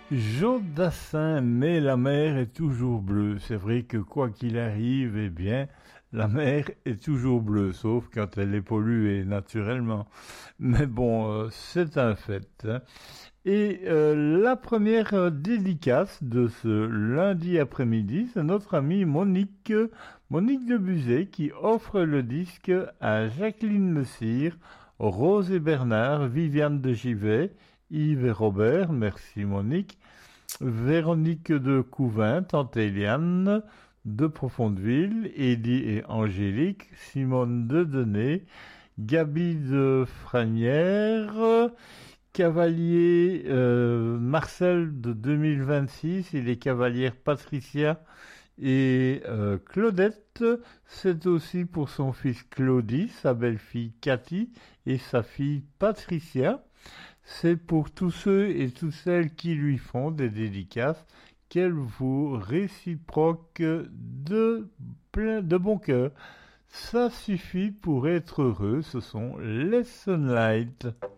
Jodassin, mais la mer est toujours bleue. C'est vrai que quoi qu'il arrive, eh bien, la mer est toujours bleue, sauf quand elle est polluée, naturellement. Mais bon, c'est un fait, hein. Et la première dédicace de ce lundi après-midi, c'est notre amie Monique de Buzet, qui offre le disque à Jacqueline Messire, Rose et Bernard, Viviane de Givet, Yves et Robert, merci Monique, Véronique de Couvin, Tante Eliane de Profondeville, Eddie et Angélique, Simone de Denay, Gabi de Franière, Cavalier Marcel de 2026 et les cavalières Patricia et Claudette. C'est aussi pour son fils Claudie, sa belle-fille Cathy et sa fille Patricia. C'est pour tous ceux et toutes celles qui lui font des dédicaces qu'elle vous réciproque de bon cœur. Ça suffit pour être heureux, ce sont les Sunlight.